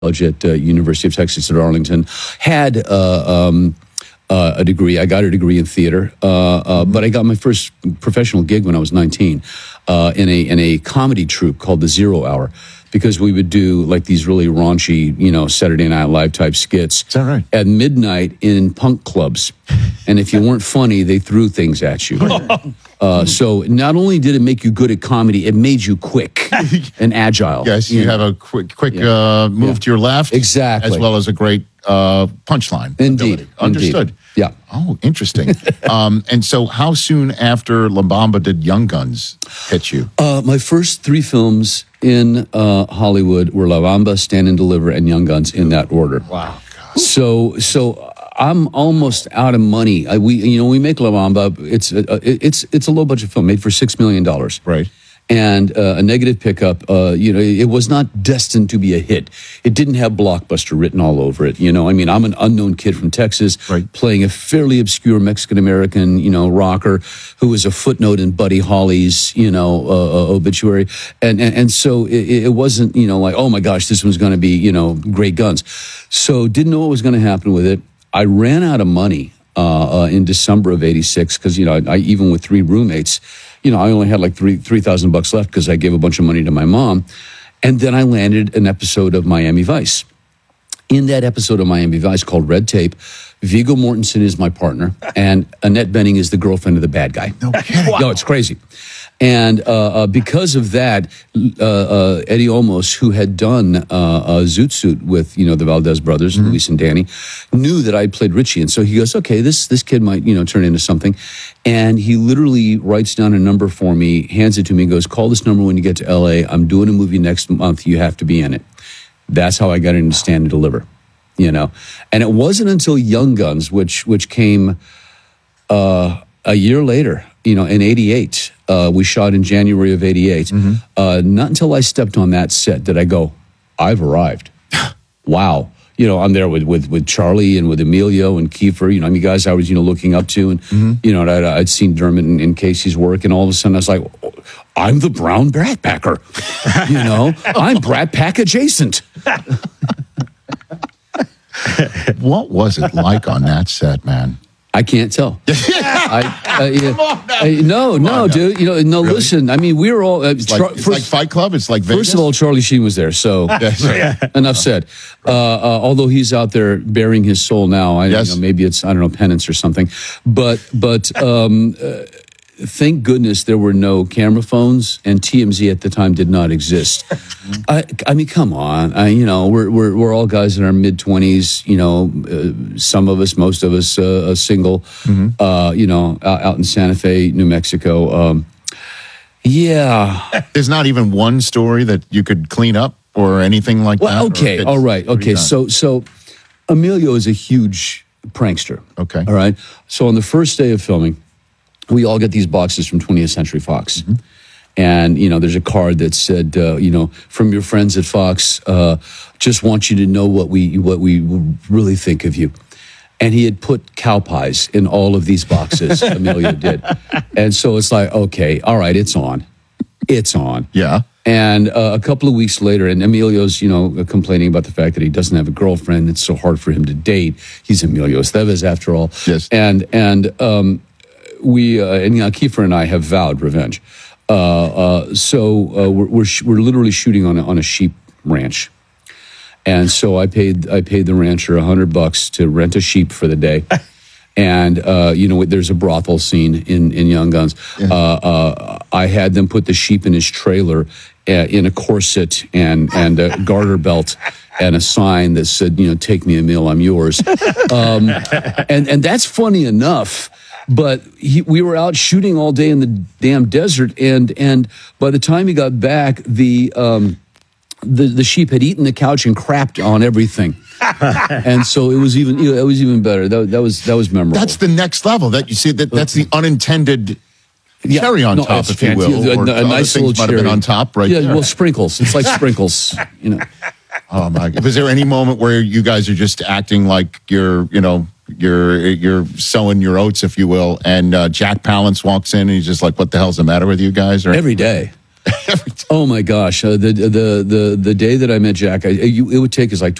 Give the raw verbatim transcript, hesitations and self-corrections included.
at uh, University of Texas at Arlington, had uh, um, uh, a degree. I got a degree in theater, uh, uh, but I got my first professional gig when I was nineteen uh, in a in a comedy troupe called the Zero Hour, because we would do like these really raunchy, you know, Saturday Night Live type skits. Is that right? At midnight in punk clubs, and if you weren't funny, they threw things at you. Uh, so not only did it make you good at comedy, it made you quick and agile. Yes, you, you have know. a quick, quick yeah. uh, move yeah. to your left, exactly, as well as a great uh, punchline. Indeed, ability. Understood. Indeed. Yeah. Oh, interesting. um, and so, how soon after La Bamba did Young Guns hit you? Uh, my first three films in uh, Hollywood were La Bamba, Stand and Deliver, and Young Guns in that order. Wow. God. So, so. I'm almost out of money. I, we, you know, we make La Bamba. It's a, it's it's a low budget film made for six million dollars, right? And uh, a negative pickup. Uh, you know, it was not destined to be a hit. It didn't have Blockbuster written all over it. You know, I mean, I'm an unknown kid from Texas, right, playing a fairly obscure Mexican American, you know, rocker who was a footnote in Buddy Holly's, you know, uh, obituary, and, and and so it, it wasn't, you know, like, oh my gosh, this one's going to be, you know, great guns. So didn't know what was going to happen with it. I ran out of money uh, uh, in December of eighty-six because, you know, I, I even with three roommates, you know, I only had like three three thousand bucks left because I gave a bunch of money to my mom, and then I landed an episode of Miami Vice. In that episode of Miami Vice called Red Tape, Viggo Mortensen is my partner, and Annette Bening is the girlfriend of the bad guy. No kidding. No, it's crazy. And uh, uh, because of that, uh, uh, Eddie Olmos, who had done uh, uh, Zoot Suit with, you know, the Valdez brothers, mm-hmm. Luis and Danny, knew that I played Richie. And so he goes, okay, this this kid might, you know, turn into something. And he literally writes down a number for me, hands it to me, and goes, call this number when you get to L A. I'm doing a movie next month. You have to be in it. That's how I got into Stand and Deliver, you know. And it wasn't until Young Guns, which, which came uh, a year later, you know, in eighty-eight. Uh, we shot in January of eighty-eight. Mm-hmm. Uh, not until I stepped on that set did I go, I've arrived. Wow. You know, I'm there with, with, with Charlie and with Emilio and Kiefer, you know, I mean, guys I was, you know, looking up to. And, mm-hmm. you know, I'd, I'd seen Dermot and, and Casey's work. And all of a sudden I was like, oh, I'm the brown Brat Packer. You know, I'm Brat Pack adjacent. What was it like on that set, man? I can't tell. I, I, yeah, Come on now. I, no, Come no, dude. You know, no. Really? Listen, I mean, we were all. Uh, it's, like, Char- it's first, like Fight Club. It's like Vegas. First of all, Charlie Sheen was there, so yeah. enough said. Uh, uh, although he's out there bearing his soul now, I yes. don't know. Maybe it's I don't know penance or something. But but um, uh, thank goodness there were no camera phones, and T M Z at the time did not exist. I, I mean, come on. I, you know, we're we're we're all guys in our mid twenties. You know, uh, some of us, most of us, uh, single. Mm-hmm. Uh, you know, out, out in Santa Fe, New Mexico. Um, yeah, there's not even one story that you could clean up or anything like well, that. Okay, all right, okay. So so, Emilio is a huge prankster. Okay, all right. So on the first day of filming, we all get these boxes from twentieth Century Fox. Mm-hmm. And, you know, there's a card that said, uh, you know, from your friends at Fox, uh, just want you to know what we what we really think of you. And he had put cow pies in all of these boxes, Emilio did. And so it's like, okay, all right, it's on. It's on. Yeah. And uh, a couple of weeks later, and Emilio's, you know, complaining about the fact that he doesn't have a girlfriend. It's so hard for him to date. He's Emilio Estevez, after all. Yes. And, and um, we, uh, and you know, Kiefer and I have vowed revenge. Uh, uh, so uh, we're, we're sh- we're literally shooting on a, on a sheep ranch, and so I paid I paid the rancher a hundred bucks to rent a sheep for the day, and uh, you know there's a brothel scene in, in Young Guns. Yeah. Uh, uh, I had them put the sheep in his trailer uh, in a corset and and a garter belt and a sign that said, you know, take me, Emil, I'm yours, um, and and that's funny enough. But he, we were out shooting all day in the damn desert, and and by the time he got back, the um, the the sheep had eaten the couch and crapped on everything, and so it was even it was even better. That, that was that was memorable. That's the next level. That you see that that's the unintended yeah, cherry on no, top, if you will. A, or a, a nice little might cherry have been on top, right? Yeah, there. well, sprinkles. It's like sprinkles, you know. Oh my God! Was there any moment where you guys are just acting like you're, you know? You're you're sowing your oats, if you will, and uh, Jack Palance walks in and he's just like, "What the hell's the matter with you guys?" Or every day, Every time. Oh my gosh, uh, the the the the day that I met Jack, I, you, it would take us like